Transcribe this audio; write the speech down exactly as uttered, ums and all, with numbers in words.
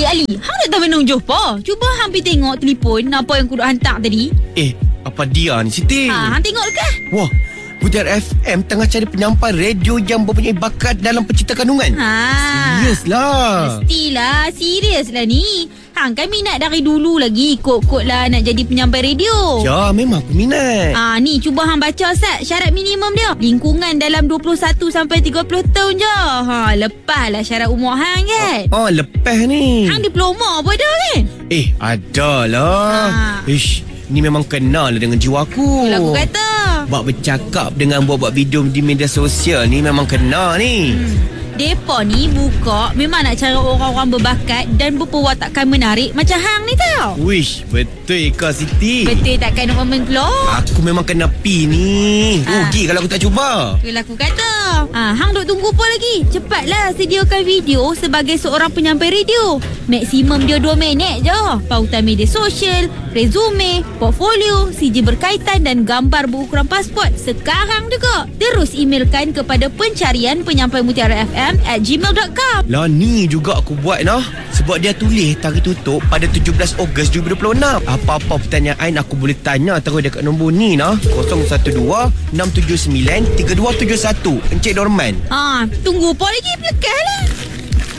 Ali, hang tak tahu menung Johor. Cuba hang pergi tengok telefon apa yang kudu hantar tadi. Eh, apa dia ni Siti? Ha, hang tengok ke? Wah, Mutiara F M tengah cari penyampai radio yang mempunyai bakat dalam pencinta kandungan. Ha. Serius lah. Mestilah, serius lah ni. Hang kan minat dari dulu lagi ikut-ikut lah nak jadi penyampai radio. Ya, memang aku minat. Ah, ni cuba hang baca Ustaz syarat minimum dia. Lingkungan dalam dua puluh satu sampai tiga puluh tahun je. Ha, lepaslah syarat umur hang kan. Oh, lepas ni. Hang diploma apa dah kan? Eh, ada lah. Ha. Ish, ni memang kenal lah dengan jiwa aku. Itulah aku kata. Buat bercakap dengan buat-buat video di media sosial ni memang kena ni. Hmm. Depa ni buka memang nak cari orang-orang berbakat dan berperwatakan menarik macam hang ni tau. Wish, betul ke Siti? Betul takkan nak komen pula? Aku memang kena pi ni. Ah. Rugi kalau aku tak cuba. Itulah aku kata. Ah, hang duk tunggu apa lagi? Cepatlah sediakan video sebagai seorang penyampai radio. Maksimum dia dua minit je. Pautan media sosial, resume, portfolio, C J berkaitan dan gambar berukuran pasport sekarang juga. Terus emailkan kepada pencarian penyampai Mutiara F M at gmail dot com. Lah ni juga aku buat nah. Sebab dia tulis tarikh tutup pada tujuh belas Ogos dua ribu dua puluh enam. Apa-apa pertanyaan aku boleh tanya terus dekat nombor ni nah. kosong satu dua enam tujuh sembilan tiga dua tujuh satu. Encik Norman. Ah, tunggu apa lagi? Pelekah lah.